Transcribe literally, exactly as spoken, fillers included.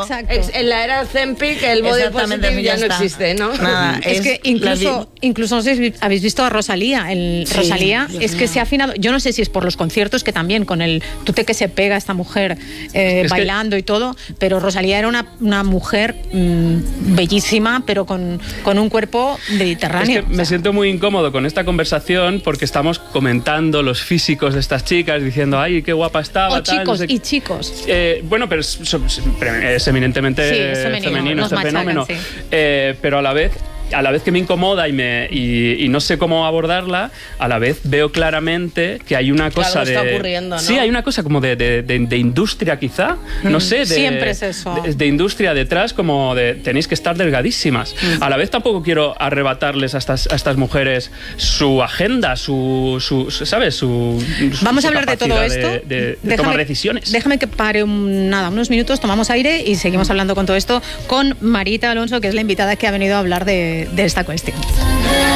Exacto. Es, en la era Zempic el body positive ya, ya no existe, ¿no? Nada, es, es que incluso, incluso no sé si habéis visto a Rosalía. El, sí, Rosalía Dios es mío. Que se ha afinado. Yo no sé si es por los conciertos, que también con el tute que se pega esta mujer eh, bailando que... y todo, pero Rosalía era una, una mujer mmm, bellísima, pero con, con un cuerpo mediterráneo. Es que me siento muy incómodo con esta conversación porque estamos comentando los físicos de estas chicas, diciendo, ay, qué guapa estaba. O tal, chicos, no sé... y chicos. Eh, bueno, pero es, es eminentemente sí, es femenino, femenino este machacan, fenómeno. Sí. Eh, pero a la vez... a la vez que me incomoda y, me, y, y no sé cómo abordarla, a la vez veo claramente que hay una cosa claro, de... está ocurriendo, ¿no? Sí, hay una cosa como de, de, de, de industria quizá, mm. no sé, de, siempre es eso. De, de industria detrás, como de tenéis que estar delgadísimas. Mm. A la vez tampoco quiero arrebatarles a estas, a estas mujeres su agenda, su, su, su ¿sabes? Su, Vamos su a hablar de todo esto. De, de, de déjame, tomar decisiones. Déjame que pare un, nada, unos minutos, tomamos aire y seguimos hablando con todo esto con Marita Alonso, que es la invitada que ha venido a hablar de de esta cuestión.